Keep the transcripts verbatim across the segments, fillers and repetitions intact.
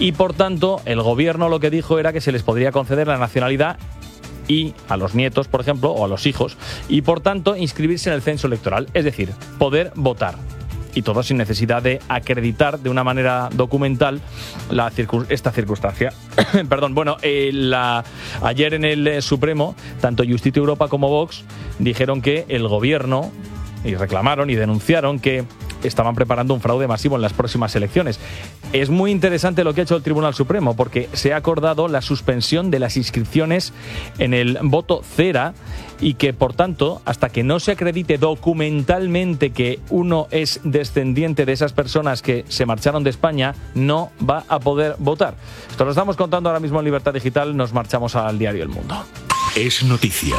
y por tanto el gobierno lo que dijo era que se les podría conceder la nacionalidad y a los nietos, por ejemplo, o a los hijos, y por tanto inscribirse en el censo electoral, es decir, poder votar. Y todo sin necesidad de acreditar de una manera documental la circun- esta circunstancia. Perdón, bueno, eh, la, ayer en el eh, Supremo, tanto Justicia Europa como Vox dijeron que el gobierno, y reclamaron y denunciaron que estaban preparando un fraude masivo en las próximas elecciones. Es muy interesante lo que ha hecho el Tribunal Supremo, porque se ha acordado la suspensión de las inscripciones en el voto cera y que, por tanto, hasta que no se acredite documentalmente que uno es descendiente de esas personas que se marcharon de España, no va a poder votar. Esto lo estamos contando ahora mismo en Libertad Digital. Nos marchamos al diario El Mundo. Es noticia.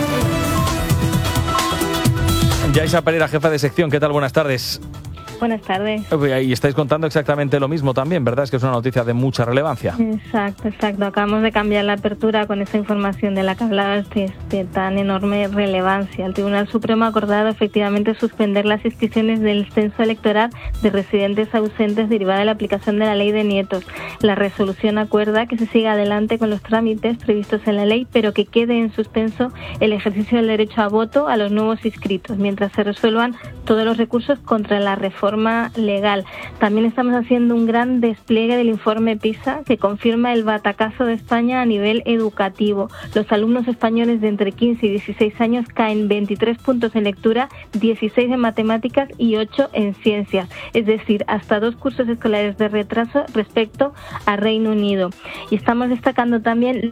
Yaisa Pereira, jefa de sección, ¿qué tal? Buenas tardes. Buenas tardes. Y estáis contando exactamente lo mismo también, ¿verdad? Es que es una noticia de mucha relevancia. Exacto, exacto. Acabamos de cambiar la apertura con esa información de la que hablabas de, de tan enorme relevancia. El Tribunal Supremo ha acordado efectivamente suspender las inscripciones del censo electoral de residentes ausentes derivada de la aplicación de la ley de nietos. La resolución acuerda que se siga adelante con los trámites previstos en la ley, pero que quede en suspenso el ejercicio del derecho a voto a los nuevos inscritos, mientras se resuelvan todos los recursos contra la reforma legal. También estamos haciendo un gran despliegue del informe PISA que confirma el batacazo de España a nivel educativo. Los alumnos españoles de entre quince y dieciséis años caen veintitrés puntos en lectura, dieciséis en matemáticas y ocho en ciencias, es decir, hasta dos cursos escolares de retraso respecto a Reino Unido. Y estamos destacando también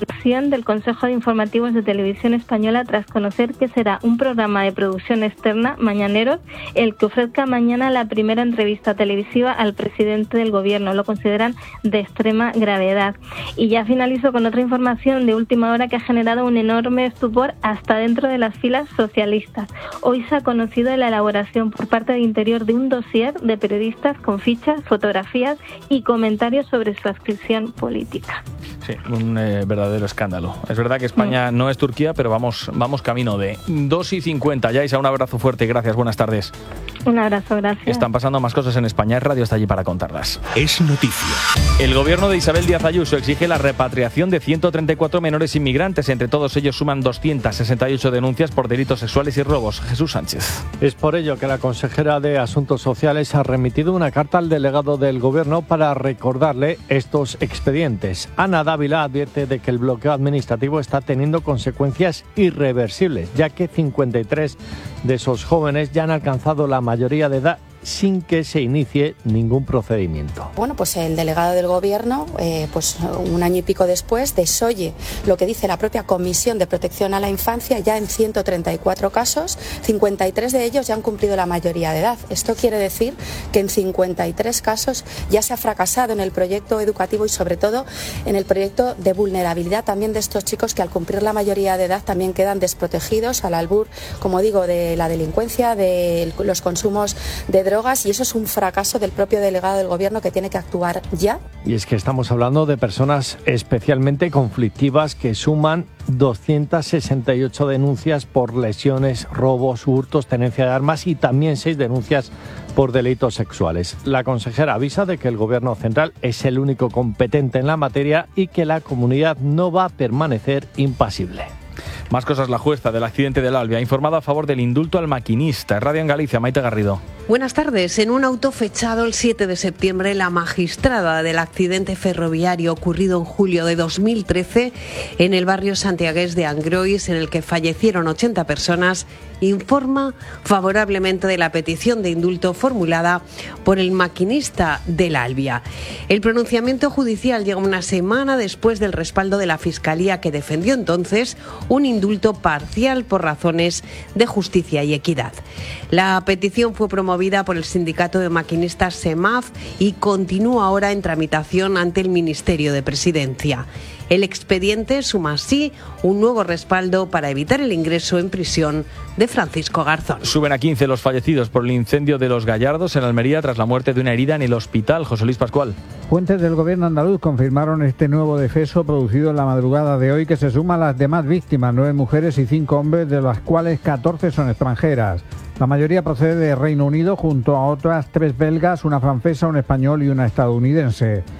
del Consejo de Informativos de Televisión Española tras conocer que será un programa de producción externa, Mañaneros, el que ofrezca mañana la primera entrevista televisiva al presidente del gobierno. Lo consideran de extrema gravedad. Y ya finalizo con otra información de última hora que ha generado un enorme estupor hasta dentro de las filas socialistas. Hoy se ha conocido la elaboración por parte de Interior de un dossier de periodistas con fichas, fotografías y comentarios sobre su adscripción política. Sí, un eh, verdadero escándalo. Es verdad que España no es Turquía, pero vamos, vamos camino de dos y cincuenta. Yaisa, un abrazo fuerte y gracias. Buenas tardes. Un abrazo, gracias. Están pasando más cosas en España. El Radio está allí para contarlas. Es noticia. El gobierno de Isabel Díaz Ayuso exige la repatriación de ciento treinta y cuatro menores inmigrantes. Entre todos ellos suman doscientas sesenta y ocho denuncias por delitos sexuales y robos. Jesús Sánchez. Es por ello que la consejera de Asuntos Sociales ha remitido una carta al delegado del gobierno para recordarle estos expedientes. Ana Dávila advierte de que el bloqueo administrativo está teniendo consecuencias irreversibles, ya que cincuenta y tres de esos jóvenes ya han alcanzado la mayoría de edad sin que se inicie ningún procedimiento. Bueno, pues el delegado del Gobierno, eh, pues un año y pico después, desoye lo que dice la propia Comisión de Protección a la Infancia ya en ciento treinta y cuatro casos, cincuenta y tres de ellos ya han cumplido la mayoría de edad. Esto quiere decir que en cincuenta y tres casos ya se ha fracasado en el proyecto educativo y sobre todo en el proyecto de vulnerabilidad también de estos chicos que al cumplir la mayoría de edad también quedan desprotegidos al albur, como digo, de la delincuencia, de los consumos de drogas, y eso es un fracaso del propio delegado del gobierno que tiene que actuar ya. Y es que estamos hablando de personas especialmente conflictivas que suman doscientas sesenta y ocho denuncias por lesiones, robos, hurtos, tenencia de armas y también seis denuncias por delitos sexuales. La consejera avisa de que el gobierno central es el único competente en la materia y que la comunidad no va a permanecer impasible. Más cosas. La jueza del accidente del Albia ha informado a favor del indulto al maquinista. Radio en Galicia, Maite Garrido. Buenas tardes. En un auto fechado el siete de septiembre, la magistrada del accidente ferroviario ocurrido en julio de dos mil trece en el barrio santiagués de Angrois, en el que fallecieron ochenta personas, informa favorablemente de la petición de indulto formulada por el maquinista del Albia. El pronunciamiento judicial llega una semana después del respaldo de la Fiscalía, que defendió entonces un indulto parcial por razones de justicia y equidad. La petición fue promovida por el sindicato de maquinistas SEMAF y continúa ahora en tramitación ante el Ministerio de Presidencia. El expediente suma así un nuevo respaldo para evitar el ingreso en prisión de Francisco Garzón. Suben a quince los fallecidos por el incendio de Los Gallardos en Almería tras la muerte de una herida en el hospital. José Luis Pascual. Fuentes del gobierno andaluz confirmaron este nuevo deceso producido en la madrugada de hoy, que se suma a las demás víctimas, nueve mujeres y cinco hombres, de las cuales catorce son extranjeras. La mayoría procede de Reino Unido, junto a otras tres belgas, una francesa, un español y una estadounidense.